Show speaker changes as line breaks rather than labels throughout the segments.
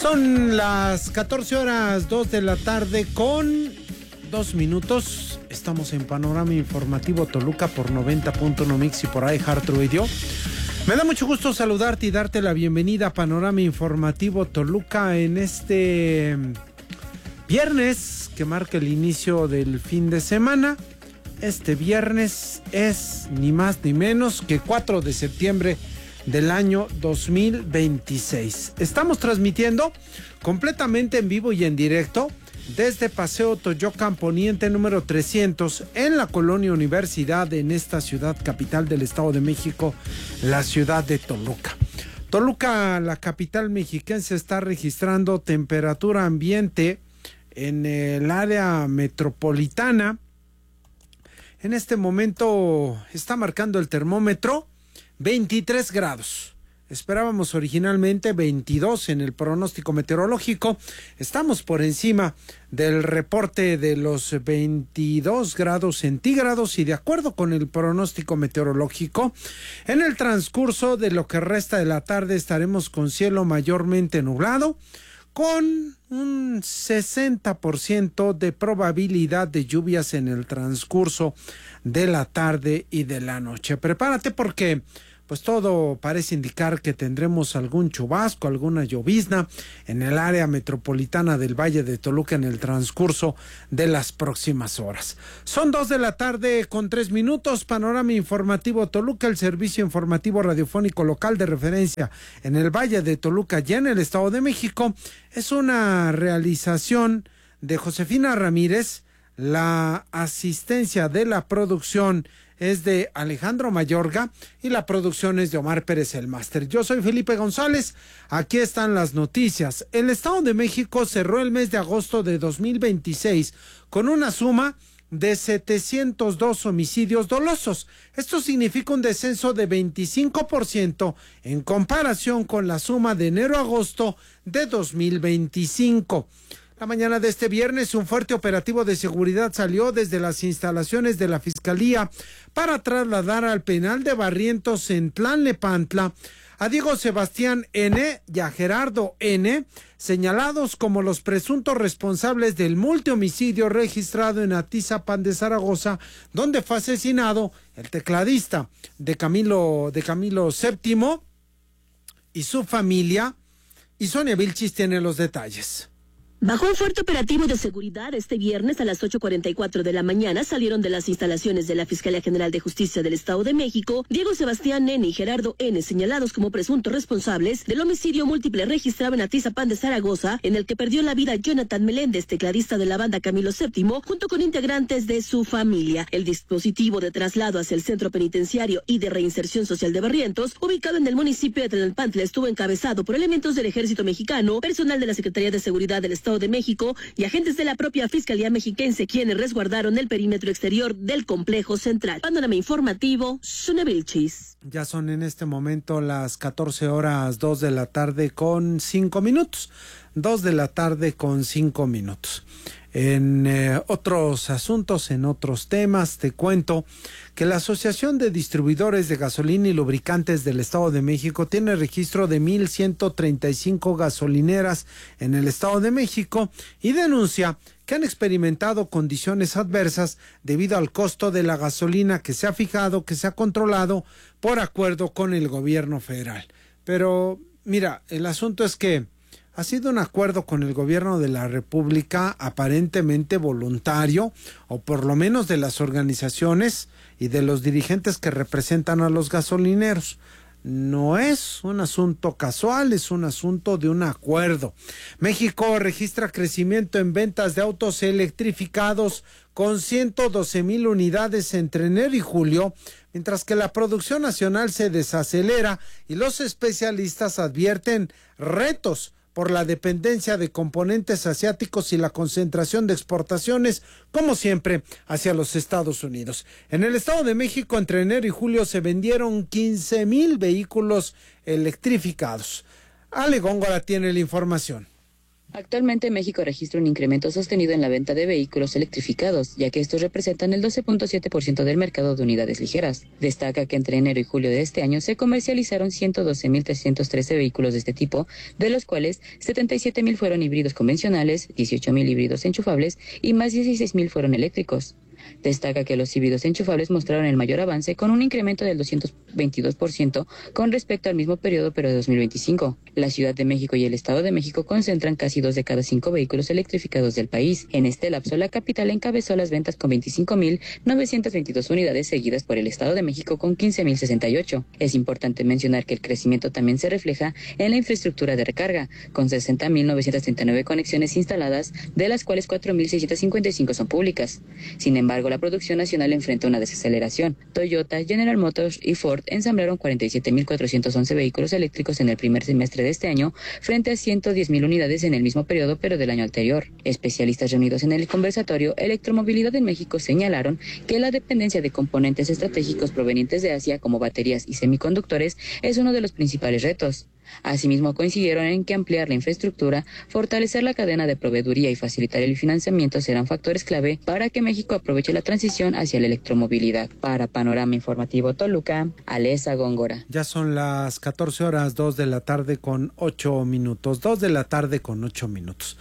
Son las 14 horas 2 de la tarde con 2 minutos. Estamos en Panorama Informativo Toluca por 90.1 Mix y por iHeartRadio. Me da mucho gusto saludarte y darte la bienvenida a Panorama Informativo Toluca en este viernes que marca el inicio del fin de semana. Este viernes es ni más ni menos que 4 de septiembre del año 2026. Estamos transmitiendo completamente en vivo y en directo desde Paseo Toyocan Poniente número 300 en la Colonia Universidad, en esta ciudad capital del Estado de México, la ciudad de Toluca. Toluca, la capital mexiquense, está registrando temperatura ambiente en el área metropolitana. En este momento está marcando el termómetro 23 grados. Esperábamos originalmente 22 en el pronóstico meteorológico. Estamos por encima del reporte de los 22 grados centígrados y de acuerdo con el pronóstico meteorológico, en el transcurso de lo que resta de la tarde estaremos con cielo mayormente nublado, con un 60% de probabilidad de lluvias en el transcurso de la tarde y de la noche. Prepárate porque pues todo parece indicar que tendremos algún chubasco, alguna llovizna en el área metropolitana del Valle de Toluca en el transcurso de las próximas horas. Son 2 de la tarde con 3 minutos. Panorama Informativo Toluca, el servicio informativo radiofónico local de referencia en el Valle de Toluca y en el Estado de México. Es una realización de Josefina Ramírez. La asistencia de la producción es de Alejandro Mayorga y la producción es de Omar Pérez, el máster. Yo soy Felipe González. Aquí están las noticias. El Estado de México cerró el mes de agosto de 2026 con una suma de 702 homicidios dolosos. Esto significa un descenso de 25% en comparación con la suma de enero-agosto de 2025. La mañana de este viernes, un fuerte operativo de seguridad salió desde las instalaciones de la Fiscalía para trasladar al penal de Barrientos en Tlalnepantla a Diego Sebastián N. y a Gerardo N., señalados como los presuntos responsables del multihomicidio registrado en Atizapán de Zaragoza, donde fue asesinado el tecladista de Camilo VII y su familia, y Sonia Vilchis tiene los detalles.
Bajo un fuerte operativo de seguridad, este viernes a las 8:44 de la mañana salieron de las instalaciones de la Fiscalía General de Justicia del Estado de México Diego Sebastián N. y Gerardo N., señalados como presuntos responsables del homicidio múltiple registrado en Atizapán de Zaragoza, en el que perdió la vida Jonathan Meléndez, tecladista de la banda Camilo VII, junto con integrantes de su familia. El dispositivo de traslado hacia el Centro Penitenciario y de Reinserción Social de Barrientos, ubicado en el municipio de Tlalnepantla, estuvo encabezado por elementos del Ejército Mexicano, personal de la Secretaría de Seguridad del Estado de México y agentes de la propia Fiscalía Mexiquense, quienes resguardaron el perímetro exterior del complejo central. Panorama Informativo, Sonia Vilchis.
Ya son en este momento las 14 horas 2 de la tarde con 5 minutos. 2 de la tarde con 5 minutos. En otros asuntos, en otros temas, te cuento que la Asociación de Distribuidores de Gasolina y Lubricantes del Estado de México tiene registro de 1,135 gasolineras en el Estado de México y denuncia que han experimentado condiciones adversas debido al costo de la gasolina que se ha fijado, que se ha controlado por acuerdo con el gobierno federal. Pero mira, el asunto es que ha sido un acuerdo con el gobierno de la República aparentemente voluntario, o por lo menos de las organizaciones y de los dirigentes que representan a los gasolineros. No es un asunto casual, es un asunto de un acuerdo. México registra crecimiento en ventas de autos electrificados con 112,000 unidades entre enero y julio, mientras que la producción nacional se desacelera y los especialistas advierten retos por la dependencia de componentes asiáticos y la concentración de exportaciones, como siempre, hacia los Estados Unidos. En el Estado de México, entre enero y julio, se vendieron 15,000 vehículos electrificados. Ale Góngora tiene la información.
Actualmente México registra un incremento sostenido en la venta de vehículos electrificados, ya que estos representan el 12.7% del mercado de unidades ligeras. Destaca que entre enero y julio de este año se comercializaron 112.313 vehículos de este tipo, de los cuales 77.000 fueron híbridos convencionales, 18.000 híbridos enchufables y más 16.000 fueron eléctricos. Destaca que los híbridos enchufables mostraron el mayor avance con un incremento del 222% con respecto al mismo periodo pero de 2025. La Ciudad de México y el Estado de México concentran casi 2 de cada 5 vehículos electrificados del país. En este lapso, la capital encabezó las ventas con 25.922 unidades, seguidas por el Estado de México con 15.068. Es importante mencionar que el crecimiento también se refleja en la infraestructura de recarga, con 60.939 conexiones instaladas, de las cuales 4.655 son públicas. Sin embargo, la producción nacional enfrenta una desaceleración. Toyota, General Motors y Ford ensamblaron 47.411 vehículos eléctricos en el primer semestre de este año, frente a 110.000 unidades en el mismo periodo pero del año anterior. Especialistas reunidos en el conversatorio Electromovilidad en México señalaron que la dependencia de componentes estratégicos provenientes de Asia, como baterías y semiconductores, es uno de los principales retos. Asimismo, coincidieron en que ampliar la infraestructura, fortalecer la cadena de proveeduría y facilitar el financiamiento serán factores clave para que México aproveche la transición hacia la electromovilidad. Para Panorama Informativo Toluca, Alesa Góngora.
Ya son las 14 horas, 2 de la tarde con 8 minutos. 2 de la tarde con 8 minutos.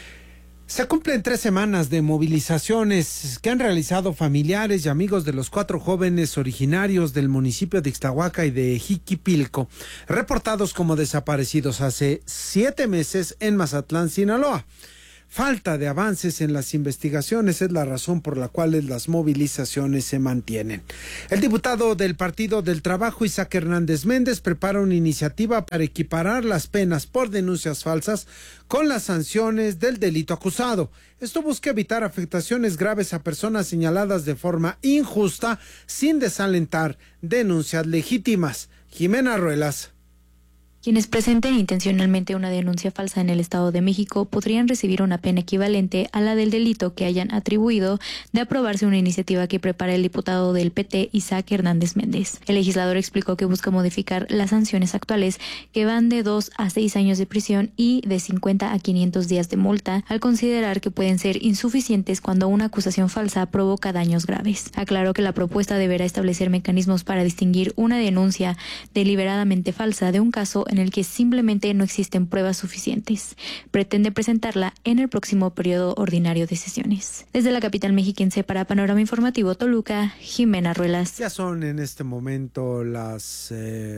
Se cumplen 3 semanas de movilizaciones que han realizado familiares y amigos de los 4 jóvenes originarios del municipio de Ixtahuaca y de Jiquipilco, reportados como desaparecidos hace 7 meses en Mazatlán, Sinaloa. Falta de avances en las investigaciones es la razón por la cual las movilizaciones se mantienen. El diputado del Partido del Trabajo, Isaac Hernández Méndez, prepara una iniciativa para equiparar las penas por denuncias falsas con las sanciones del delito acusado. Esto busca evitar afectaciones graves a personas señaladas de forma injusta sin desalentar denuncias legítimas. Jimena Ruelas.
Quienes presenten intencionalmente una denuncia falsa en el Estado de México podrían recibir una pena equivalente a la del delito que hayan atribuido de aprobarse una iniciativa que prepara el diputado del PT, Isaac Hernández Méndez. El legislador explicó que busca modificar las sanciones actuales, que van de 2 a 6 años de prisión y de 50 a 500 días de multa, al considerar que pueden ser insuficientes cuando una acusación falsa provoca daños graves. Aclaró que la propuesta deberá establecer mecanismos para distinguir una denuncia deliberadamente falsa de un caso en el que simplemente no existen pruebas suficientes. Pretende presentarla en el próximo periodo ordinario de sesiones. Desde la capital mexiquense para Panorama Informativo Toluca, Jimena Ruelas.
Ya son en este momento las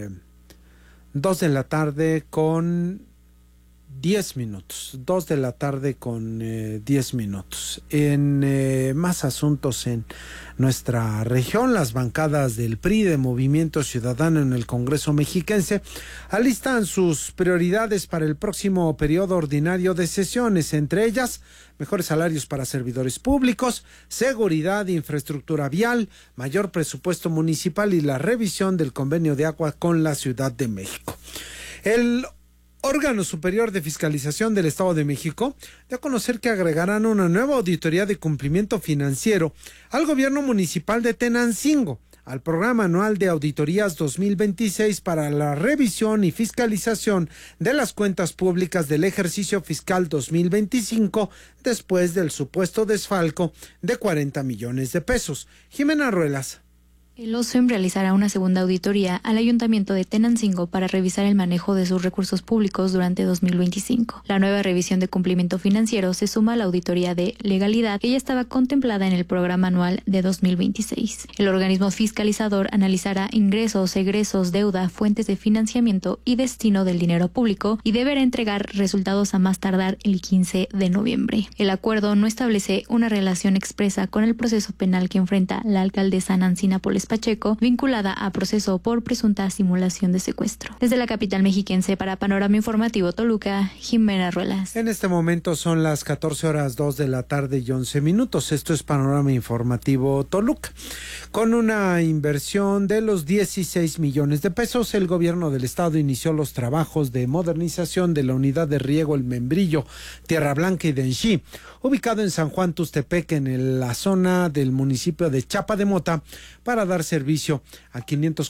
2 de la tarde con 10 minutos. 2 de la tarde con 10 minutos. En más asuntos en nuestra región, las bancadas del PRI de Movimiento Ciudadano en el Congreso mexiquense alistan sus prioridades para el próximo periodo ordinario de sesiones, entre ellas mejores salarios para servidores públicos, seguridad, infraestructura vial, mayor presupuesto municipal y la revisión del convenio de agua con la Ciudad de México. El órgano superior de fiscalización del Estado de México dio a conocer que agregarán una nueva auditoría de cumplimiento financiero al gobierno municipal de Tenancingo, al programa anual de auditorías 2026 para la revisión y fiscalización de las cuentas públicas del ejercicio fiscal 2025 después del supuesto desfalco de 40 millones de pesos. Jimena Ruelas.
El OSFEM realizará una segunda auditoría al Ayuntamiento de Tenancingo para revisar el manejo de sus recursos públicos durante 2025. La nueva revisión de cumplimiento financiero se suma a la auditoría de legalidad que ya estaba contemplada en el programa anual de 2026. El organismo fiscalizador analizará ingresos, egresos, deuda, fuentes de financiamiento y destino del dinero público y deberá entregar resultados a más tardar el 15 de noviembre. El acuerdo no establece una relación expresa con el proceso penal que enfrenta la alcaldesa Nancy Nápoles Pacheco, vinculada a proceso por presunta simulación de secuestro. Desde la capital mexiquense para Panorama Informativo Toluca, Jimena Ruelas.
En este momento son las 14 horas 2 de la tarde y 11 minutos. Esto es Panorama Informativo Toluca. Con una inversión de los 16 millones de pesos, el gobierno del estado inició los trabajos de modernización de la unidad de riego El Membrillo, Tierra Blanca y Denchí, ubicado en San Juan Tustepec, en la zona del municipio de Chapa de Mota, para dar dar servicio a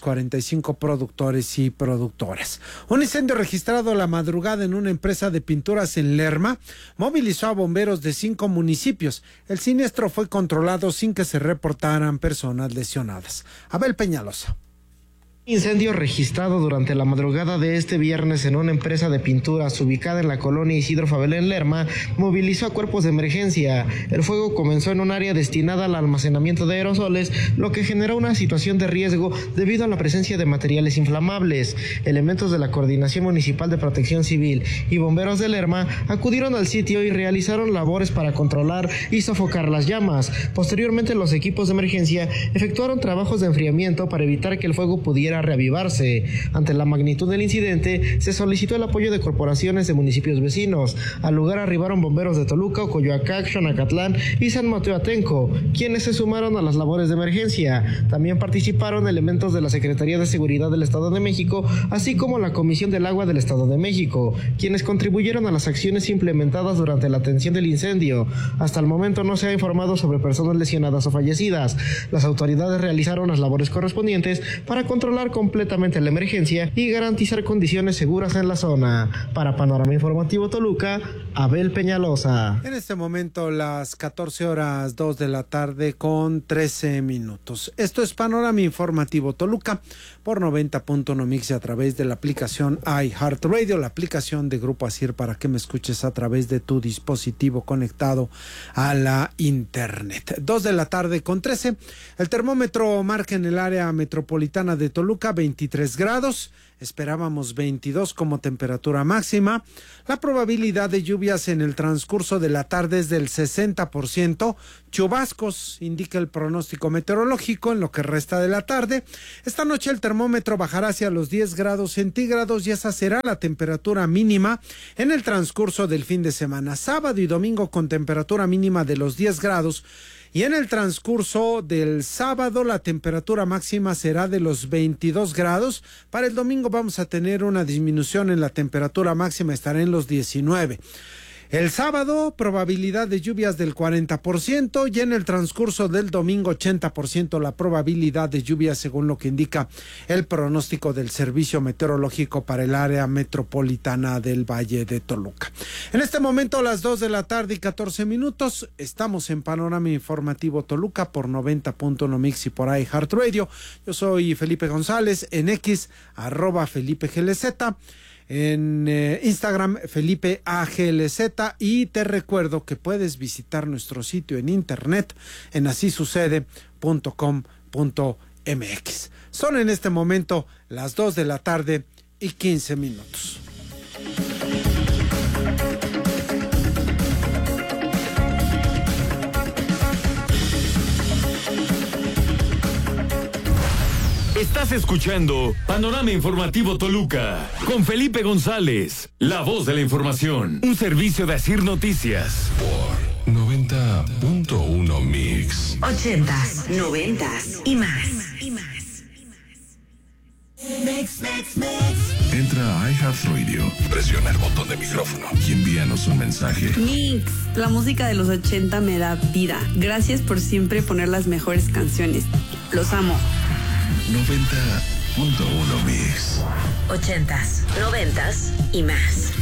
545 productores y productoras. Un incendio registrado la madrugada en una empresa de pinturas en Lerma movilizó a bomberos de 5 municipios. El siniestro fue controlado sin que se reportaran personas lesionadas. Abel Peñalosa.
Incendio registrado durante la madrugada de este viernes en una empresa de pinturas ubicada en la colonia Isidro Fabel en Lerma movilizó a cuerpos de emergencia. El fuego comenzó en un área destinada al almacenamiento de aerosoles, lo que generó una situación de riesgo debido a la presencia de materiales inflamables. Elementos de la Coordinación Municipal de Protección Civil y bomberos de Lerma acudieron al sitio y realizaron labores para controlar y sofocar las llamas. Posteriormente, los equipos de emergencia efectuaron trabajos de enfriamiento para evitar que el fuego pudiera reavivarse. Ante la magnitud del incidente, se solicitó el apoyo de corporaciones de municipios vecinos. Al lugar arribaron bomberos de Toluca, Coyoacán, Xonacatlán y San Mateo Atenco, quienes se sumaron a las labores de emergencia. También participaron elementos de la Secretaría de Seguridad del Estado de México, así como la Comisión del Agua del Estado de México, quienes contribuyeron a las acciones implementadas durante la atención del incendio. Hasta el momento no se ha informado sobre personas lesionadas o fallecidas. Las autoridades realizaron las labores correspondientes para controlar completamente la emergencia y garantizar condiciones seguras en la zona. Para Panorama Informativo Toluca, Abel Peñalosa.
En este momento las 14:02 de la tarde con 13 minutos. Esto es Panorama Informativo Toluca por 90.1 Mix a través de la aplicación iHeartRadio, la aplicación de Grupo Asir para que me escuches a través de tu dispositivo conectado a la internet. 2 de la tarde con 13. El termómetro marca en el área metropolitana de Toluca 23 grados, esperábamos 22 como temperatura máxima. La probabilidad de lluvias en el transcurso de la tarde es del 60%, chubascos, indica el pronóstico meteorológico en lo que resta de la tarde. Esta noche el termómetro bajará hacia los 10 grados centígrados y esa será la temperatura mínima en el transcurso del fin de semana. Sábado y domingo con temperatura mínima de los 10 grados. Y en el transcurso del sábado la temperatura máxima será de los 22 grados. Para el domingo vamos a tener una disminución en la temperatura máxima, estará en los 19. El sábado, probabilidad de lluvias del 40% y en el transcurso del domingo 80% la probabilidad de lluvias según lo que indica el pronóstico del Servicio Meteorológico para el área metropolitana del Valle de Toluca. En este momento a las 2 de la tarde y 14 minutos estamos en Panorama Informativo Toluca por 90.1 Mix y por iHeartRadio. Yo soy Felipe González, en X, @FelipeGLZ. En Instagram, Felipe AGLZ, y te recuerdo que puedes visitar nuestro sitio en internet en asisucede.com.mx. Son en este momento las 2 de la tarde y 15 minutos.
Estás escuchando Panorama Informativo Toluca con Felipe González, la voz de la información, un servicio de Asir Noticias.
Por 90.1 Mix.
80s, 90s y más.
Entra a iHeartRadio, presiona el botón de micrófono y envíanos un mensaje.
Mix, la música de los 80 me da vida. Gracias por siempre poner las mejores canciones. Los amo.
90.1 Mix.
80s, 90s y más.